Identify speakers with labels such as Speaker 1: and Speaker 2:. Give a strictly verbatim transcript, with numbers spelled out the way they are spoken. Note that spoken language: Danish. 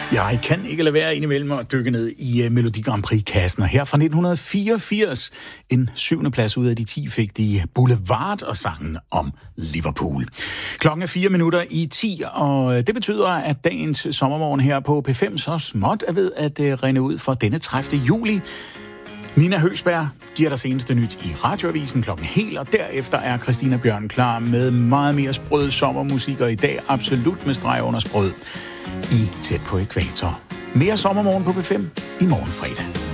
Speaker 1: Jeg kan ikke lade være indimellem at dykke ned i uh, Melodi Grand Prix-kassen, og her fra nitten fireogfirs, en syvende plads ud af de ti, fik de Boulevard og sangen om Liverpool. Klokken er fire minutter i ti, og det betyder, at dagens sommermorgen her på P fem så småt er ved at uh, rinde ud for denne tredivte juli. Nina Høgsberg giver dig seneste nyt i Radioavisen klokken hel, og derefter er Christina Bjørn klar med meget mere sprød sommermusik, og i dag absolut med streg under sprød i Tæt på Ækvator. Mere sommermorgen på P fem i morgen fredag.